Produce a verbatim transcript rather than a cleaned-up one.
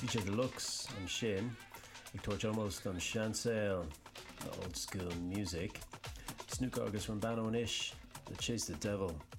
D J Deluxe an sin ag tuairt almost an seansail na old school music. Snook agus Rambano ish, The Chase the Devil.